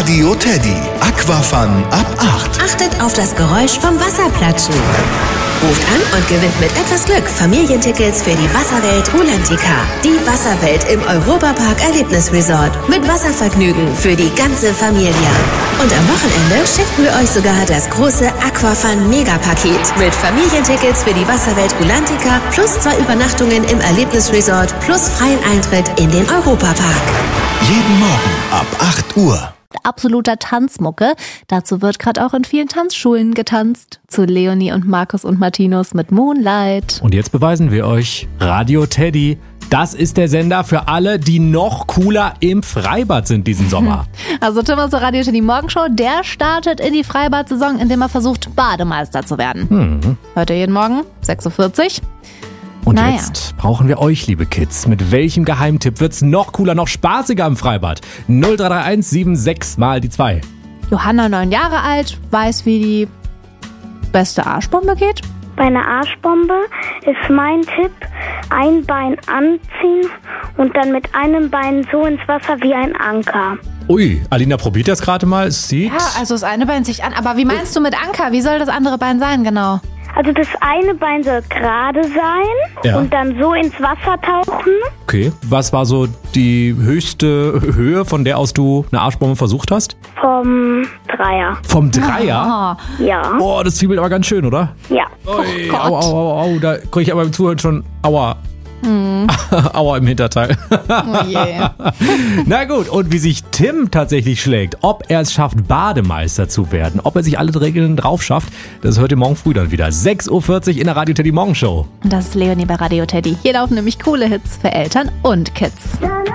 Radio Teddy. Aquafun ab 8. Achtet auf das Geräusch vom Wasserplatschen. Ruft an und gewinnt mit etwas Glück Familientickets für die Wasserwelt Rulantica. Die Wasserwelt im Europapark Erlebnisresort. Mit Wasservergnügen für die ganze Familie. Und am Wochenende schenken wir euch sogar das große Aquafun Megapaket. Mit Familientickets für die Wasserwelt Rulantica plus 2 Übernachtungen im Erlebnisresort plus freien Eintritt in den Europapark. Jeden Morgen ab 8 Uhr. Absoluter Tanzmucke. Dazu wird gerade auch in vielen Tanzschulen getanzt. Zu Leonie und Markus und Martinus mit Moonlight. Und jetzt beweisen wir euch, Radio Teddy, das ist der Sender für alle, die noch cooler im Freibad sind diesen Sommer. Also Tim aus der Radio Teddy Morgenshow, der startet in die Freibad-Saison, indem er versucht, Bademeister zu werden. Hört ihr jeden Morgen, 6.40 Uhr. Und jetzt brauchen wir euch, liebe Kids. Mit welchem Geheimtipp wird's noch cooler, noch spaßiger im Freibad? 0331 76 mal die 2. Johanna, 9 Jahre alt, weiß, wie die beste Arschbombe geht. Bei einer Arschbombe ist mein Tipp, ein Bein anziehen und dann mit einem Bein so ins Wasser wie ein Anker. Ui, Alina probiert das gerade mal. Es sieht... Ja, also das eine Bein sich an. Aber wie meinst du mit Anker? Wie soll das andere Bein sein, genau? Also das eine Bein soll gerade sein und dann so ins Wasser tauchen. Okay, was war so die höchste Höhe, von der aus du eine Arschbombe versucht hast? Vom Dreier. Vom Dreier? Ja. Boah, das zwiebelt aber ganz schön, oder? Ja. Ui, au, da kriege ich aber im Zuhören schon Aua. Aua im Hinterteil. Oh je. Na gut, und wie sich Tim tatsächlich schlägt, ob er es schafft, Bademeister zu werden, ob er sich alle Regeln drauf schafft, das hört ihr morgen früh dann wieder. 6.40 Uhr in der Radio Teddy Morgenshow. Und das ist Leonie bei Radio Teddy. Hier laufen nämlich coole Hits für Eltern und Kids.